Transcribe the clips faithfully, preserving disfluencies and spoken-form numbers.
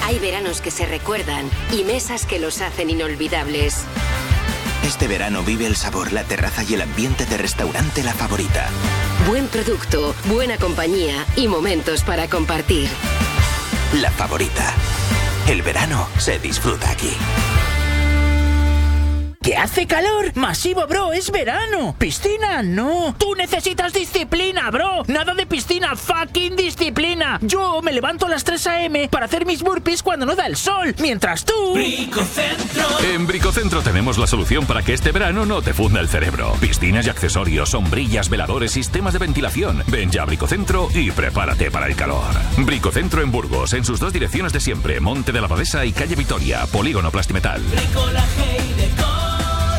Hay veranos que se recuerdan y mesas que los hacen inolvidables. Este verano vive el sabor, la terraza y el ambiente de restaurante La Favorita. Buen producto, buena compañía y momentos para compartir. La Favorita. El verano se disfruta aquí. ¿Que hace calor? Masivo, bro, es verano. Piscina, no. Tú necesitas disciplina, bro. Nada de piscina, fucking disciplina. Yo me levanto a las tres a eme para hacer mis burpees cuando no da el sol, mientras tú... Bricocentro. En Bricocentro tenemos la solución para que este verano no te funda el cerebro. Piscinas y accesorios, sombrillas, veladores, sistemas de ventilación. Ven ya a Bricocentro y prepárate para el calor. Bricocentro en Burgos, en sus dos direcciones de siempre, Monte de la Abadesa y Calle Vitoria, Polígono Plastimetal. Bricolaje y decor.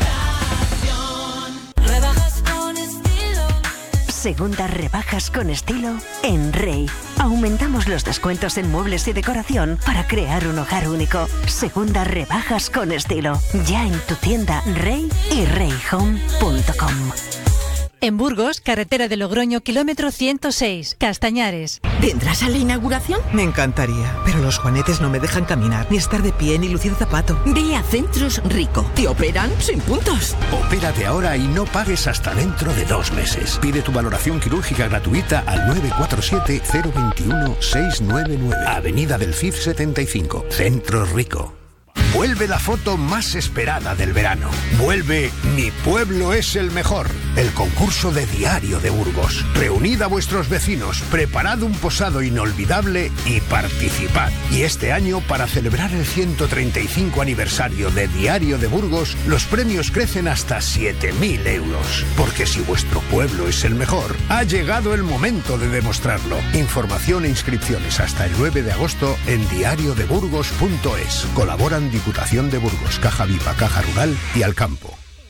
Segundas rebajas con estilo en Rey. Aumentamos los descuentos en muebles y decoración para crear un hogar único. Segundas rebajas con estilo. Ya en tu tienda Rey y rey home punto com. En Burgos, carretera de Logroño, kilómetro ciento seis, Castañares. ¿Vendrás a la inauguración? Me encantaría, pero los juanetes no me dejan caminar, ni estar de pie, ni lucir zapato. Ve a Centros Rico. Te operan sin puntos. Opérate ahora y no pagues hasta dentro de dos meses. Pide tu valoración quirúrgica gratuita al nueve cuatro siete, cero dos uno, seis nueve nueve. Avenida del Cid setenta y cinco. Centros Rico. Vuelve la foto más esperada del verano. Vuelve Mi Pueblo es el Mejor, el concurso de Diario de Burgos. Reunid a vuestros vecinos, preparad un posado inolvidable y participad. Y este año, para celebrar el ciento treinta y cinco aniversario de Diario de Burgos, los premios crecen hasta siete mil euros. Porque si vuestro pueblo es el mejor, ha llegado el momento de demostrarlo. Información e inscripciones hasta el nueve de agosto en diario de burgos punto es. Colaboran Diputación de Burgos, Caja Viva, Caja Rural y Alcampo.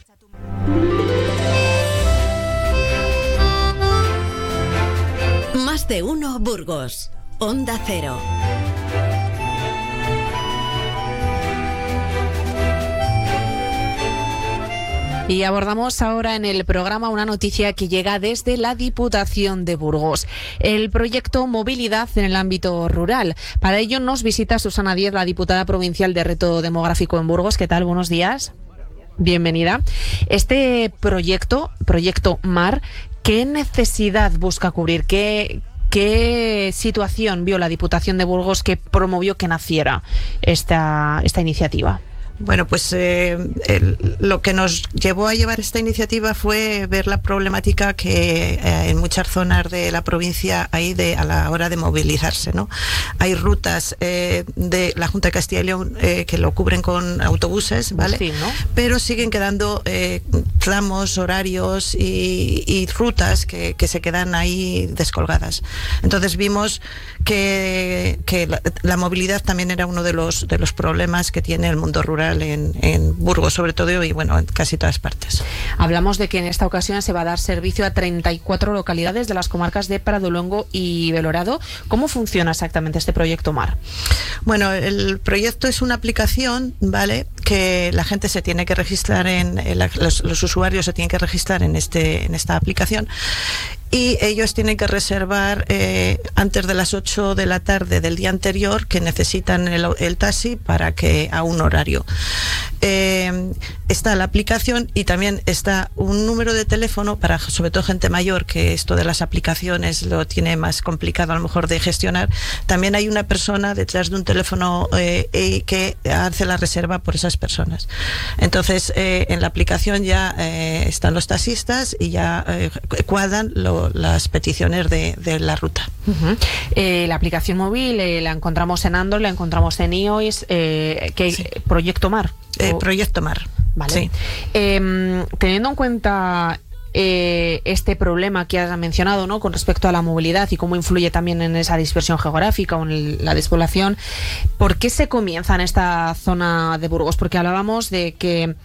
Más de uno Burgos. Onda Cero. Y abordamos ahora en el programa una noticia que llega desde la Diputación de Burgos. El proyecto Movilidad en el ámbito rural. Para ello nos visita Susana Díez, la diputada provincial de Reto Demográfico en Burgos. ¿Qué tal? Buenos días. Bienvenida. Este proyecto, proyecto MAR, ¿qué necesidad busca cubrir? ¿Qué, qué situación vio la Diputación de Burgos que promovió que naciera esta, esta iniciativa? Bueno, pues eh, el, lo que nos llevó a llevar esta iniciativa fue ver la problemática que eh, en muchas zonas de la provincia hay de, a la hora de movilizarse, ¿no? Hay rutas eh, de la Junta de Castilla y León eh, que lo cubren con autobuses, ¿vale? Sí, ¿no? Pero siguen quedando eh, tramos, horarios y, y rutas que, que se quedan ahí descolgadas. Entonces vimos que, que la, la movilidad también era uno de los, de los problemas que tiene el mundo rural En, en Burgos sobre todo y bueno, en casi todas partes. Hablamos de que en esta ocasión se va a dar servicio a treinta y cuatro localidades de las comarcas de Pradoluengo y Belorado. ¿Cómo funciona exactamente este proyecto MAR? Bueno, el proyecto es una aplicación, ¿vale?, que la gente se tiene que registrar en, en la, los, los usuarios se tienen que registrar en este en esta aplicación. Y ellos tienen que reservar eh, antes de las ocho de la tarde del día anterior, que necesitan el, el taxi para que a un horario. Eh, está la aplicación y también está un número de teléfono para, sobre todo, gente mayor, que esto de las aplicaciones lo tiene más complicado a lo mejor de gestionar. También hay una persona detrás de un teléfono eh, que hace la reserva por esas personas. Entonces, eh, en la aplicación ya eh, están los taxistas y ya eh, cuadran lo las peticiones de, de la ruta. Uh-huh. Eh, la aplicación móvil eh, la encontramos en Android, la encontramos en iOS. Eh, ¿qué, sí. Proyecto MAR? Eh, o... Proyecto MAR. Vale. Sí. Eh, teniendo en cuenta eh, este problema que has mencionado, ¿no?, con respecto a la movilidad y cómo influye también en esa dispersión geográfica o en el, la despoblación, ¿por qué se comienza en esta zona de Burgos? Porque hablábamos de que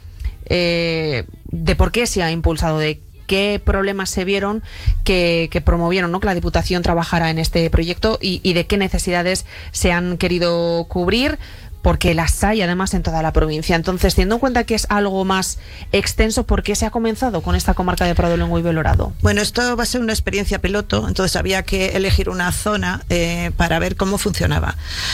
eh, de por qué se ha impulsado, de qué problemas se vieron que, que promovieron, ¿no?, que la Diputación trabajara en este proyecto y, y de qué necesidades se han querido cubrir porque las hay además en toda la provincia. Entonces, teniendo en cuenta que es algo más extenso, ¿por qué se ha comenzado con esta comarca de Pradoluengo y Belorado? Bueno, esto va a ser una experiencia piloto, entonces había que elegir una zona eh, para ver cómo funcionaba.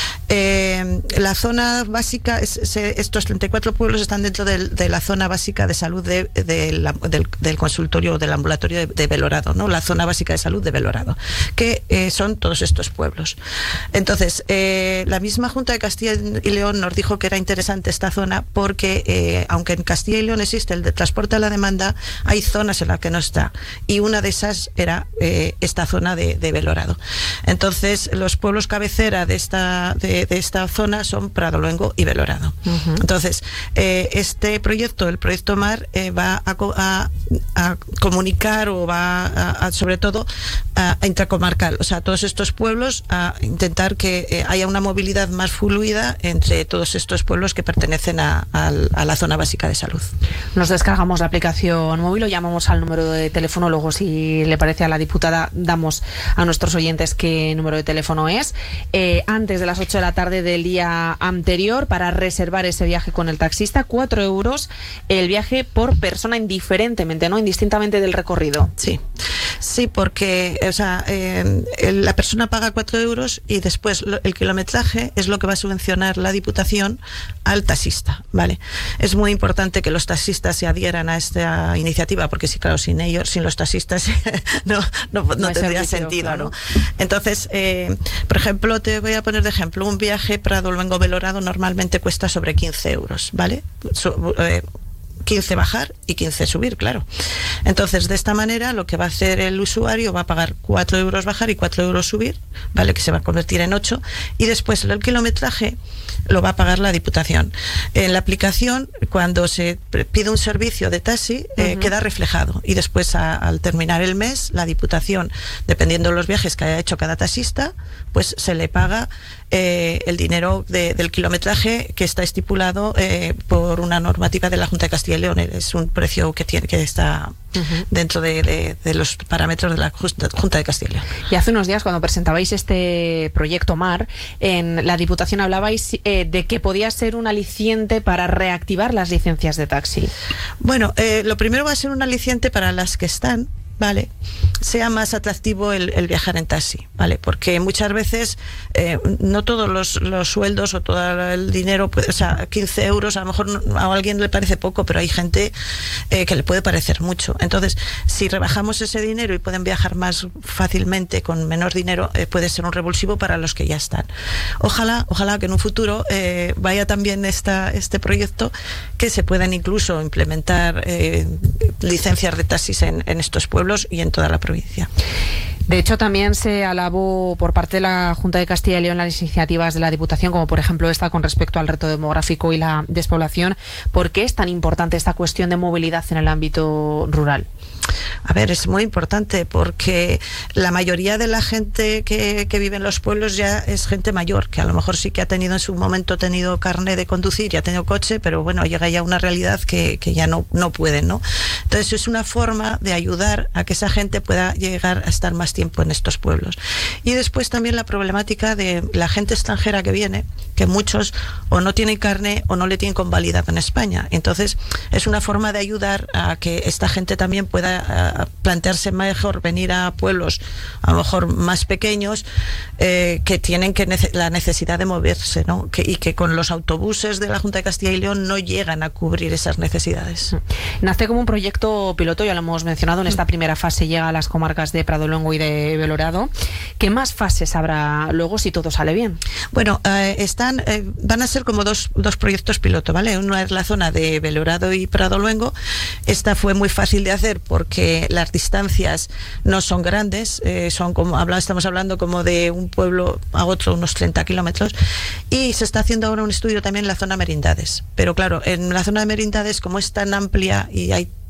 Eh, la zona básica, es, se, estos treinta y cuatro pueblos están dentro de, de la zona básica de salud de, de la, del, del consultorio, del ambulatorio de, de Belorado, ¿no? La zona básica de salud de Belorado, que eh, son todos estos pueblos. Entonces, eh, la misma Junta de Castilla y León nos dijo que era interesante esta zona porque, eh, aunque en Castilla y León existe el de transporte a la demanda, hay zonas en las que no está. Y una de esas era eh, esta zona de, de Belorado. Entonces, los pueblos cabecera de esta, de, de esta zona son Pradoluengo y Belorado. Uh-huh. Entonces, eh, este proyecto, el proyecto MAR, eh, va a, a, a comunicar o va a, a sobre todo a, a intracomarcal, o sea, todos estos pueblos, a intentar que eh, haya una movilidad más fluida entre todos estos pueblos que pertenecen a, a, a la zona básica de salud. Nos descargamos la aplicación móvil o llamamos al número de teléfono, luego si le parece a la diputada damos a nuestros oyentes qué número de teléfono es, eh, antes de las ocho de la tarde del día anterior, para reservar ese viaje con el taxista, cuatro euros el viaje por persona, indiferentemente, ¿no? Indistintamente del recorrido. Sí, sí, porque o sea, eh, la persona paga cuatro euros y después lo, el kilometraje es lo que va a subvencionar la Diputación al taxista, ¿vale? Es muy importante que los taxistas se adhieran a esta iniciativa, porque sí, claro, sin ellos, sin los taxistas no, no, no, no tendría servicio, sentido, claro. ¿no? Entonces, eh, por ejemplo, te voy a poner de ejemplo, un viaje Pradoluengo-Belorado normalmente cuesta sobre quince euros, ¿vale? So, eh, quince bajar y quince subir, claro. Entonces, de esta manera, lo que va a hacer el usuario va a pagar cuatro euros bajar y cuatro euros subir, ¿vale? Que se va a convertir en ocho, y después el kilometraje lo va a pagar la Diputación. En la aplicación, cuando se pide un servicio de taxi, eh, uh-huh. queda reflejado, y después a, al terminar el mes, la Diputación, dependiendo de los viajes que haya hecho cada taxista, pues se le paga eh, el dinero de, del kilometraje que está estipulado eh, por una normativa de la Junta de Castilla y León. Es un precio que tiene que está uh-huh. dentro de, de, de los parámetros de la Junta de Castilla y León. Y hace unos días, cuando presentabais este proyecto MAR, en la Diputación hablabais eh, de que podía ser un aliciente para reactivar las licencias de taxi. Bueno, eh, lo primero va a ser un aliciente para las que están, ¿vale? Sea más atractivo el, el viajar en taxi, ¿vale? Porque muchas veces eh, no todos los, los sueldos o todo el dinero, pues, o sea, quince euros a lo mejor a alguien le parece poco, pero hay gente eh, que le puede parecer mucho. Entonces, si rebajamos ese dinero y pueden viajar más fácilmente con menor dinero, eh, puede ser un revulsivo para los que ya están. Ojalá, ojalá que en un futuro eh, vaya también esta, este proyecto, que se puedan incluso implementar eh, licencias de taxis en, en estos pueblos y en toda la provincia. De hecho, también se alabó por parte de la Junta de Castilla y León las iniciativas de la Diputación, como por ejemplo esta con respecto al reto demográfico y la despoblación. ¿Por qué es tan importante esta cuestión de movilidad en el ámbito rural? A ver, es muy importante porque la mayoría de la gente que, que vive en los pueblos ya es gente mayor, que a lo mejor sí que ha tenido en su momento tenido carné de conducir y ha tenido coche, pero bueno, llega ya una realidad que, que ya no, no pueden, ¿no? Entonces es una forma de ayudar a que esa gente pueda llegar a estar más tiempo en estos pueblos. Y después también la problemática de la gente extranjera que viene, que muchos o no tienen carné o no le tienen convalidado en España. Entonces es una forma de ayudar a que esta gente también pueda a plantearse mejor venir a pueblos a lo mejor más pequeños eh, que tienen que nece- la necesidad de moverse, ¿no? Que, y que con los autobuses de la Junta de Castilla y León no llegan a cubrir esas necesidades. Nace como un proyecto piloto, ya lo hemos mencionado, en esta primera fase llega a las comarcas de Pradoluengo y de Belorado. ¿Qué más fases habrá luego si todo sale bien? Bueno, eh, están eh, van a ser como dos, dos proyectos piloto, ¿vale? Una es la zona de Belorado y Pradoluengo. Esta fue muy fácil de hacer porque las distancias no son grandes, eh, son como habla, estamos hablando como de un pueblo a otro unos treinta kilómetros, y se está haciendo ahora un estudio también en la zona Merindades, pero claro, en la zona de Merindades, como es tan amplia y hay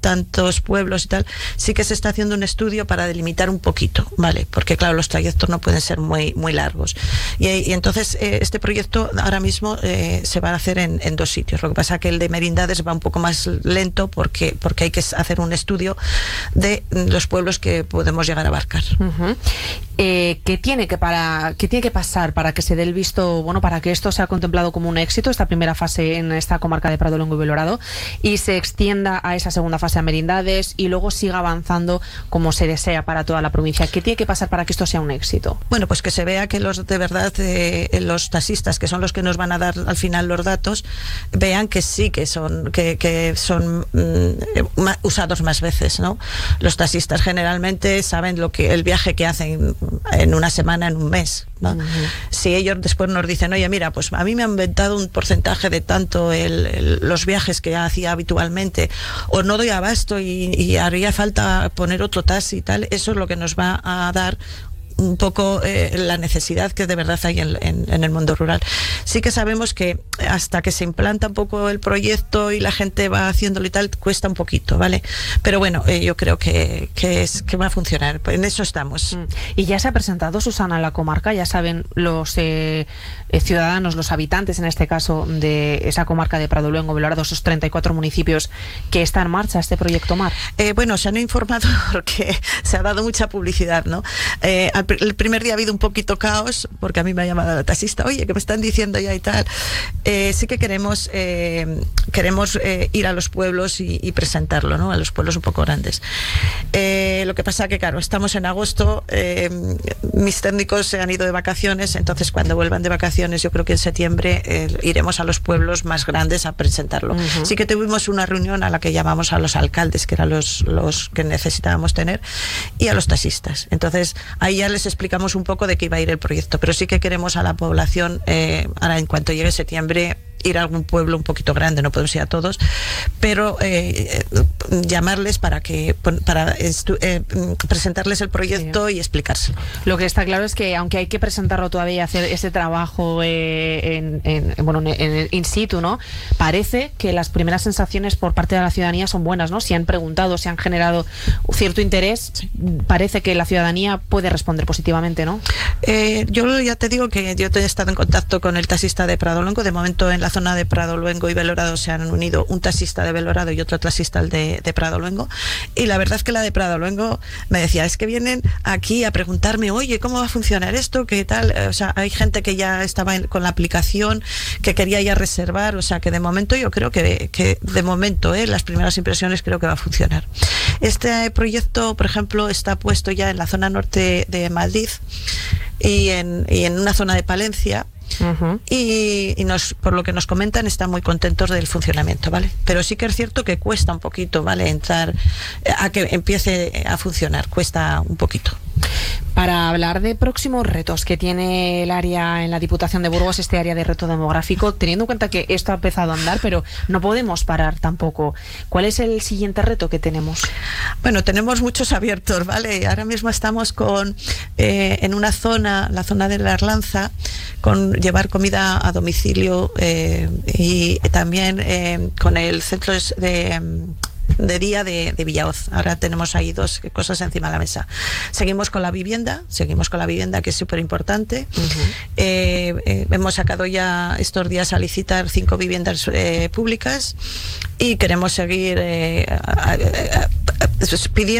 tantos pueblos y tal, sí que se está haciendo un estudio para delimitar un poquito, ¿vale? Porque claro, los trayectos no pueden ser muy, muy largos. Y, y entonces eh, este proyecto ahora mismo eh, se va a hacer en, en dos sitios. Lo que pasa es que el de Merindades va un poco más lento porque, porque hay que hacer un estudio de los pueblos que podemos llegar a abarcar. Uh-huh. Eh, ¿qué tiene que para qué tiene que pasar para que se dé el visto bueno para que esto sea contemplado como un éxito, esta primera fase en esta comarca de Pradoluengo y Belorado, y se extienda a esa segunda fase a Merindades y luego siga avanzando como se desea para toda la provincia? ¿Qué tiene que pasar para que esto sea un éxito? Bueno, pues que se vea que los de verdad eh, los taxistas, que son los que nos van a dar al final los datos, vean que sí que son que, que son mm, usados más veces, ¿no? Los taxistas generalmente saben lo que el viaje que hacen en una semana, en un mes, ¿no? Uh-huh. Si ellos después nos dicen, oye, mira, pues a mí me han inventado un porcentaje de tanto el, el, los viajes que hacía habitualmente, o no doy abasto y, y haría falta poner otro taxi y tal, eso es lo que nos va a dar un poco eh, la necesidad que de verdad hay en, en, en el mundo rural. Sí que sabemos que hasta que se implanta un poco el proyecto y la gente va haciéndolo y tal, cuesta un poquito, ¿vale? Pero bueno, eh, yo creo que, que, es, que va a funcionar. En eso estamos. Y ya se ha presentado, Susana, en la comarca, ya saben los eh, ciudadanos, los habitantes en este caso de esa comarca de Pradoluengo, Belorado, esos treinta y cuatro municipios, que está en marcha este proyecto Mar. Eh, bueno, se han informado porque se ha dado mucha publicidad, ¿no? Eh, al el primer día ha habido un poquito caos porque a mí me ha llamado la taxista, oye, que me están diciendo ya y tal. Eh, sí que queremos eh, queremos eh, ir a los pueblos y, y presentarlo, ¿no? A los pueblos un poco grandes. Eh, lo que pasa que, claro, estamos en agosto, eh, mis técnicos se han ido de vacaciones, entonces cuando vuelvan de vacaciones, yo creo que en septiembre eh, iremos a los pueblos más grandes a presentarlo. Uh-huh. Sí que tuvimos una reunión a la que llamamos a los alcaldes, que eran los, los que necesitábamos tener, y a los taxistas. Entonces, ahí ya les explicamos un poco de qué iba a ir el proyecto, pero sí que queremos a la población, eh, ahora en cuanto llegue septiembre, ir a algún pueblo un poquito grande, no podemos ir a todos, pero eh, llamarles para que para eh, presentarles el proyecto y explicárselo. Lo que está claro es que aunque hay que presentarlo todavía y hacer ese trabajo eh, en, en, bueno, en, en in situ, ¿no? Parece que las primeras sensaciones por parte de la ciudadanía son buenas, ¿no? Si han preguntado, si han generado cierto interés, sí. Parece que la ciudadanía puede responder positivamente, ¿no? Eh, yo ya te digo que yo he estado en contacto con el taxista de Pradoluengo. De momento en la zona de Pradoluengo y Belorado se han unido un taxista de Belorado y otro taxista de, de Pradoluengo, y la verdad es que la de Pradoluengo me decía, es que vienen aquí a preguntarme, oye, ¿cómo va a funcionar esto? ¿Qué tal? O sea, hay gente que ya estaba en, con la aplicación, que quería ya reservar, o sea, que de momento yo creo que, que de momento, eh, las primeras impresiones creo que va a funcionar. Este proyecto, por ejemplo, está puesto ya en la zona norte de Madrid y en, y en una zona de Palencia. Uh-huh. y, y nos, por lo que nos comentan, están muy contentos del funcionamiento, ¿vale? Pero sí que es cierto que cuesta un poquito, ¿vale? Entrar a que empiece a funcionar, cuesta un poquito. Para hablar de próximos retos que tiene el área en la Diputación de Burgos, este área de reto demográfico, teniendo en cuenta que esto ha empezado a andar, pero no podemos parar tampoco. ¿Cuál es el siguiente reto que tenemos? Bueno, tenemos muchos abiertos, ¿vale? Ahora mismo estamos con eh, en una zona, la zona de la Arlanza, con llevar comida a domicilio eh, y también eh, con el centro de... de día de, de Villahoz. Ahora tenemos ahí dos cosas encima de la mesa. Seguimos con la vivienda, seguimos con la vivienda, que es súper importante. Uh-huh. eh, eh, hemos sacado ya estos días a licitar cinco viviendas eh, públicas y queremos seguir eh, a, a, a, a, pidiendo